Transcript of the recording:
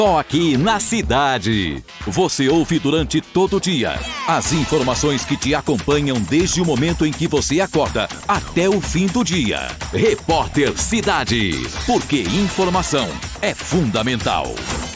Só aqui na cidade. Você ouve durante todo o dia as informações que te acompanham desde o momento em que você acorda até o fim do dia. Repórter Cidade. Porque informação é fundamental.